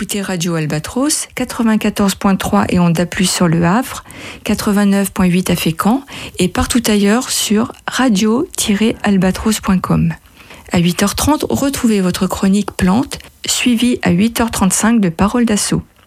écoutez Radio Albatros, 94.3 et on DAB+ sur Le Havre, 89.8 à Fécamp et partout ailleurs sur radio-albatros.com. À 8h30, retrouvez votre chronique Plantes, suivie à 8h35 de Parole d'Assaut.